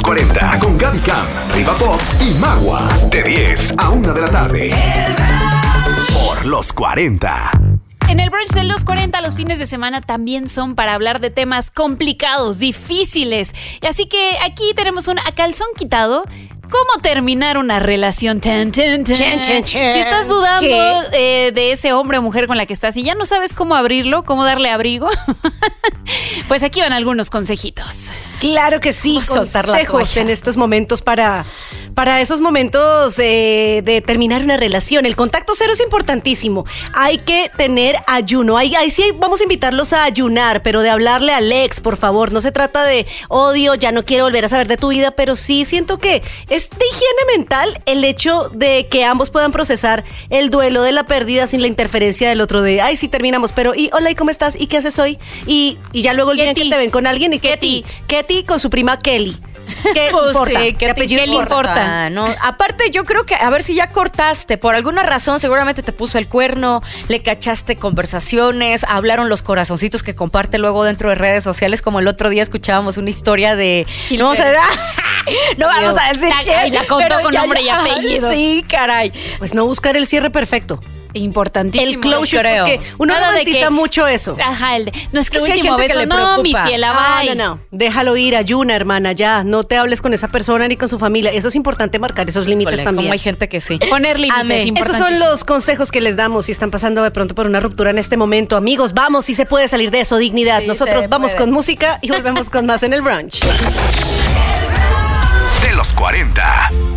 40 con Gaby Cam, Riva Pop y Magua. De 10 a 1 de la tarde. Por los 40. En el brunch de los 40, los fines de semana también son para hablar de temas complicados, difíciles. Y así que aquí tenemos un a calzón quitado. ¿Cómo terminar una relación? Si estás dudando de ese hombre o mujer con la que estás y ya no sabes cómo abrirlo, cómo darle abrigo, pues aquí van algunos consejitos. Claro que sí, consejos en estos momentos para esos momentos de terminar una relación. El contacto cero es importantísimo. Hay que tener ayuno. Ahí sí vamos a invitarlos a ayunar, pero de hablarle al ex, por favor. No se trata de odio, ya no quiero volver a saber de tu vida, pero sí siento que es de higiene mental el hecho de que ambos puedan procesar el duelo de la pérdida sin la interferencia del otro de, ay, sí terminamos, pero y hola, ¿y cómo estás? ¿Y qué haces hoy? Y ya luego el día en que te ven con alguien y Ketty con su prima Kelly. ¿Qué pues importa? Sí, ¿qué le importa? ¿No? Aparte, yo creo que, a ver si ya cortaste, por alguna razón, seguramente te puso el cuerno, le cachaste conversaciones, hablaron los corazoncitos que comparte luego dentro de redes sociales, como el otro día escuchábamos una historia de... No vamos a decir que la contó con nombre y apellido. Sí, caray. Pues no buscar el cierre perfecto. Importantísimo. El closure, creo. Porque uno romantiza mucho eso. Ajá, nuestro sí último beso, no, mi ciela, bye. No. Déjalo ir, ayuna, hermana, ya. No te hables con esa persona ni con su familia. Eso es importante marcar esos límites también. Como hay gente que sí. Poner límites, esos son los consejos que les damos si están pasando de pronto por una ruptura en este momento. Amigos, vamos, si se puede salir de eso, dignidad. Sí, nosotros vamos con música y volvemos con más en el brunch. De los 40.